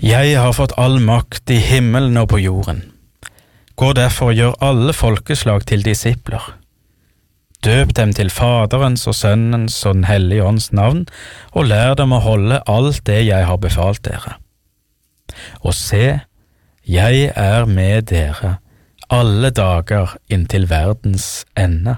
Jeg har fått all makt i himmelen og på jorden. Gå derfor og gjør alle folkeslag til disipler. Døp dem til Faderens og Sønnens og Den hellige ånds navn, og lær dem å holde alt det jeg har befalt dere. Og se, jeg er med dere alle dager inntil verdens ende.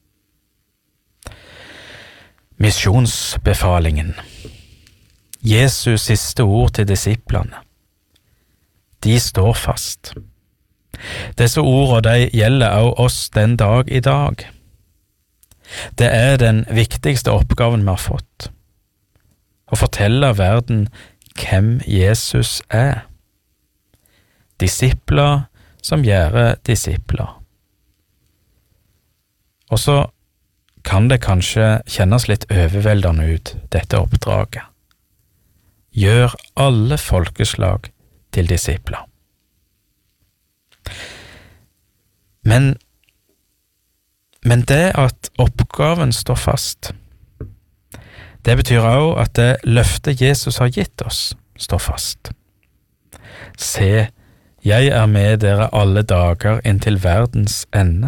Misjonsbefalingen. Jesus siste ord til disiplene. De står fast. Disse ordene de gjelder også oss den dag i dag. Det er den viktigste oppgaven vi har fått. Å fortelle verden hvem Jesus er. Disipler som gjør disipler. Og så kan det kanskje kjennes litt overveldende ut, dette oppdraget. Gjør alle folkeslag til disipler. Men det at oppgaven står fast, det betyr også at det løftet Jesus har gitt oss står fast. Se, jeg er med dere alle dager inntil verdens ende.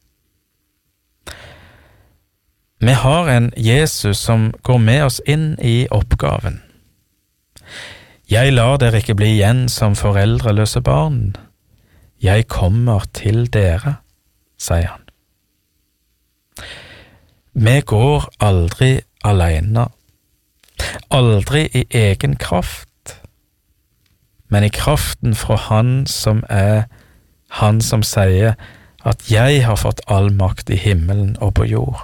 Vi har en Jesus som går med oss inn i oppgaven. Jeg lar dere ikke bli igjen som foreldreløse barn. Jeg kommer til dere, sier han. Vi går aldri alene, aldri i egen kraft, men i kraften fra Han som er Han som sier at jeg har fått all makt i himmelen og på jord.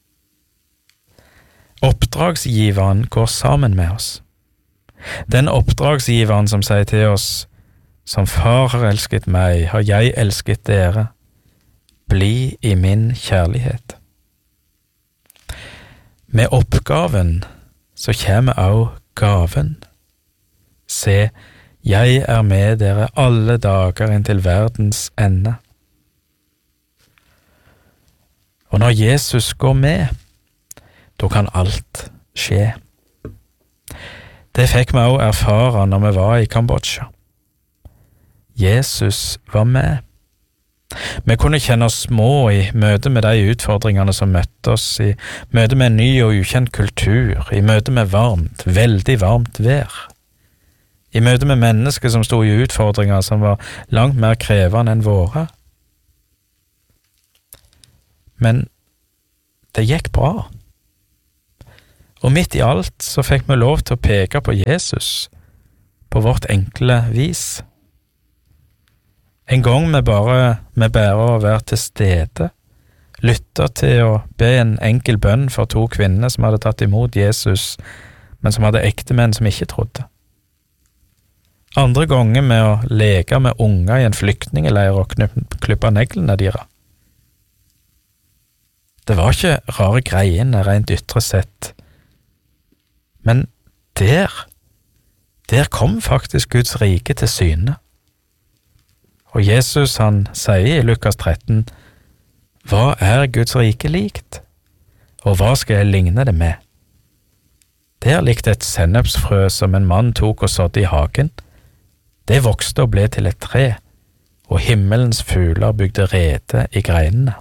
Oppdragsgiveren går sammen med oss. Den oppdragsgiveren som sier til oss, som Far har elsket meg, har jeg elsket dere. Bli i min kjærlighet. Med oppgaven så kommer også gaven. Se, jeg er med dere alle dager inntil verdens ende. Og når Jesus går med, da kan alt skje. Det fikk vi også erfare når vi var i Kambodsja. Jesus var med. Vi kunne kjenne oss små i møte med de utfordringene som møtte oss, i møte med en ny og ukjent kultur, i møte med varmt, veldig varmt vær, i møte med mennesker som stod i utfordringer som var langt mer krevende enn våre. Men det gikk bra. Og midt i alt så fikk vi lov til å peke på Jesus på vårt enkle vis. En gang vi bare å være til stede, lytte til å be en enkel bønn for 2 kvinner som hadde tatt imot Jesus, men som hadde ektemenn som ikke trodde. Andre ganger med å leke med unger i en flyktningeleir og klippe neglene deres. Det var ikke rare greiene rent ytre sett, men der kom faktisk Guds rike til syne. Og Jesus han sier i Lukas 13, hva er Guds rike likt? Og hva skal jeg ligne det med? Det er likt et sennepsfrø som en mann tok og sådde i hagen. Det vokste og ble til et tre, og himmelens fugler bygde rede i greinene.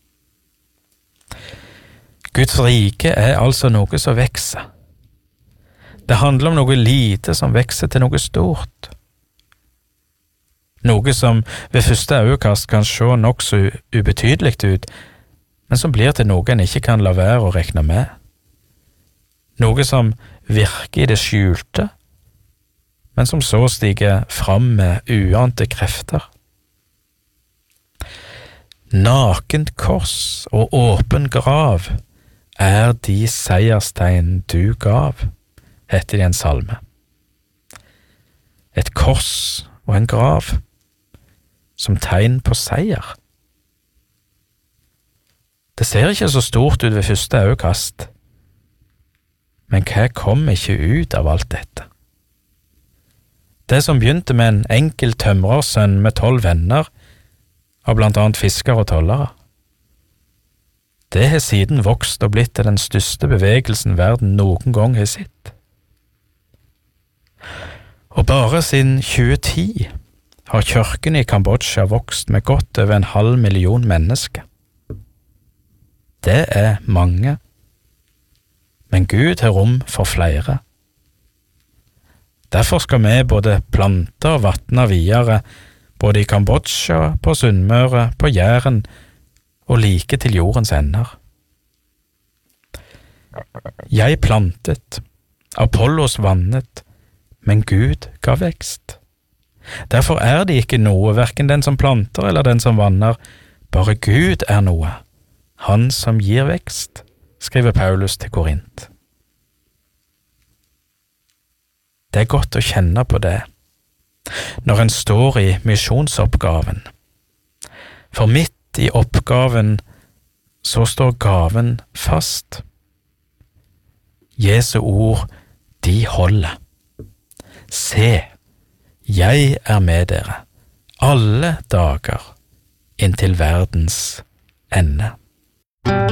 Guds rike er altså noe som vekser. Det handler om noe lite som vekser til noe stort. Noe som ved første øyekast kan se nok så ubetydelig ut, men som blir til noe en ikke kan la være å regne med. Noe som virker i det skjulte, men som så stiger fram med uante krefter. Nakent kors og åpen grav er de seierstegn du gav, heter det i en salme. Et kors og en grav, som tegn på seier. Det ser ikke så stort ut ved første øyekast, men hva kom ikke ut av alt dette? Det som begynte med en enkel tømrersønn med 12 venner, av blant annet fiskere og tollere, det har siden vokst og blitt til den største bevegelsen verden noen gang har sett. Og Bare siden 2010 har kirken i Kambodsja vokst med godt over 500 000 mennesker. Det er mange, men Gud har rom for flere. Derfor skal vi både plante og vatne videre, både i Kambodsja, på Sunnmøre, på Jæren og like til jordens ender. Jeg plantet, Apollos vannet, men Gud ga vekst. Derfor er det ikke noe, hverken den som planter eller den som vanner, bare Gud er noe, han som gir vekst, skriver Paulus til Korint. Det er godt å kjenne på det, når en står i misjonsoppgaven. For midt i oppgaven så står gaven fast. Jesu ord, de holder. Se, jeg er med dere alle dager inntil verdens ende.